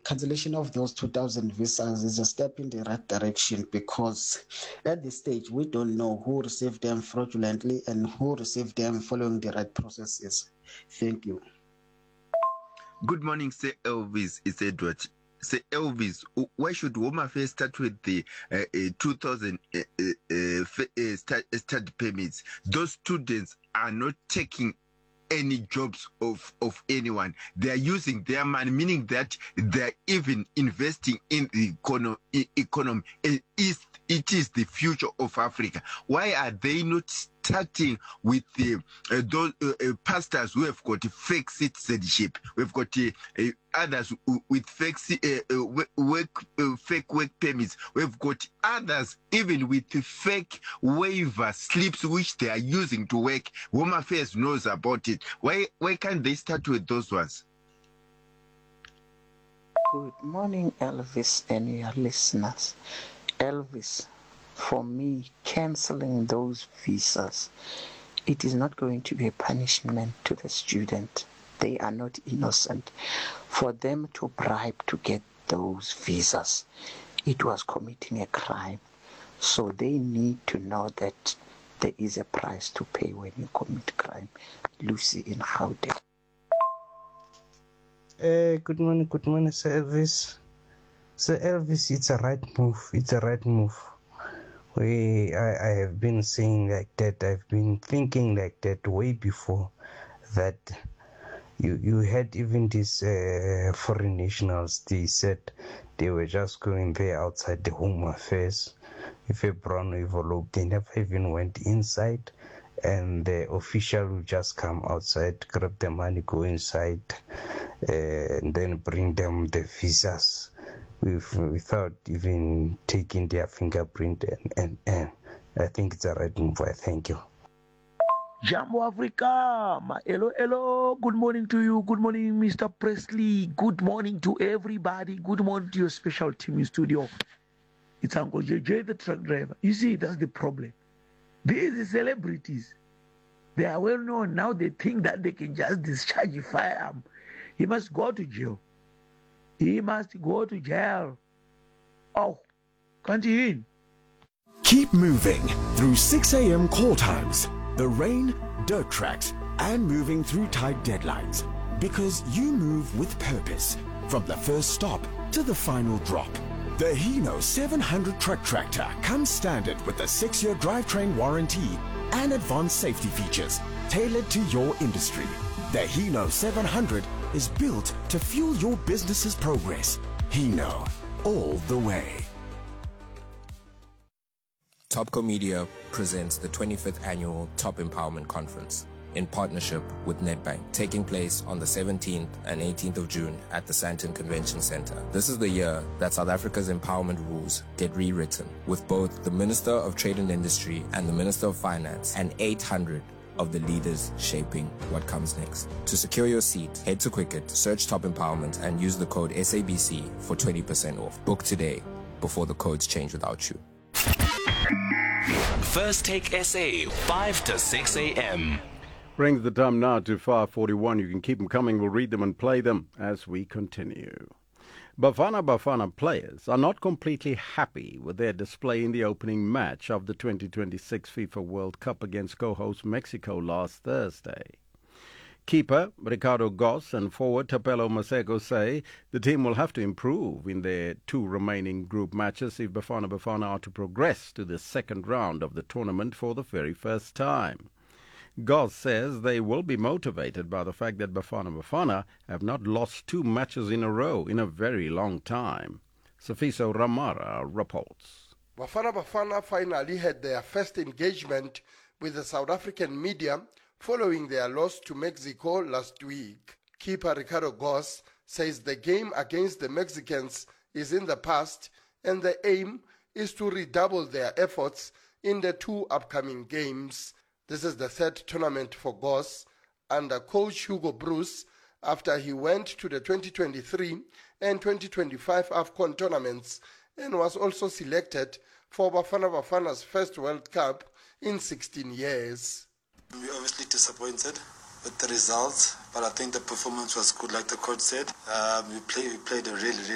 cancellation of those 2,000 visas is a step in the right direction, because at this stage we don't know who received them fraudulently and who received them following the right processes. Thank you. Good morning, Sir Elvis. It's Edward. Say Elvis, why should Home Affairs start with the 2,000 study permits? Those students are not taking any jobs of anyone. They are using their money, meaning that they're even investing in the economy. It is the future of Africa. Why are they not starting with those pastors who have got fake citizenship? We've got others with fake fake work permits. We've got others even with fake waiver slips which they are using to work. Home Affairs knows about it. Why can't they start with those ones? Good morning, Elvis and your listeners. Elvis, for me, cancelling those visas, it is not going to be a punishment to the student. They are not innocent. For them to bribe to get those visas, it was committing a crime. So they need to know that there is a price to pay when you commit crime. Lucy in Gauteng. Good morning, Sir Elvis. Sir Elvis, it's a right move. I have been saying like that. I've been thinking like that way before, that you had even these foreign nationals. They said they were just going there outside the Home Affairs. If a brown envelope, they never even went inside, and the official will just come outside, grab the money, go inside, and then bring them the visas without even taking their fingerprint, and I think it's a right move. Thank you. Jambo Africa, hello, good morning to you, good morning Mr. Presley, good morning to everybody, good morning to your special team in studio. It's Uncle JJ, the truck driver. You see, that's the problem. These are celebrities. They are well known. Now they think that they can just discharge a firearm. He must go to jail. He must go to jail. Oh, continue. Keep moving through 6 a.m. call times, the rain, dirt tracks, and moving through tight deadlines. Because you move with purpose, from the first stop to the final drop. The Hino 700 truck tractor comes standard with a 6-year drivetrain warranty and advanced safety features tailored to your industry. The Hino 700 is built to fuel your business's progress. Hino, all the way. Topco Media presents the 25th Annual Top Empowerment Conference in partnership with Nedbank, taking place on the 17th and 18th of June at the Sandton Convention Center. This is the year that South Africa's empowerment rules get rewritten, with both the Minister of Trade and Industry and the Minister of Finance and 800 of the leaders shaping what comes next. To secure your seat, head to Quicket, search Top Empowerment, and use the code SABC for 20% off. Book today before the codes change without you. First Take SA, 5 to 6 a.m. Brings the time now to 5:41. You can keep them coming. We'll read them and play them as we continue. Bafana players are not completely happy with their display in the opening match of the 2026 FIFA World Cup against co-host Mexico last Thursday. Keeper Ricardo Goss and forward Tapelo Maseko say the team will have to improve in their two remaining group matches if Bafana are to progress to the second round of the tournament for the very first time. Goss says they will be motivated by the fact that Bafana have not lost two matches in a row in a very long time. Safiso Ramara reports. Bafana finally had their first engagement with the South African media following their loss to Mexico last week. Keeper Ricardo Goss says the game against the Mexicans is in the past and the aim is to redouble their efforts in the two upcoming games. This is the third tournament for Goss under coach Hugo Bruce after he went to the 2023 and 2025 AFCON tournaments and was also selected for Bafana's first World Cup in 16 years. We're obviously disappointed with the results, but I think the performance was good, like the coach said. We played a really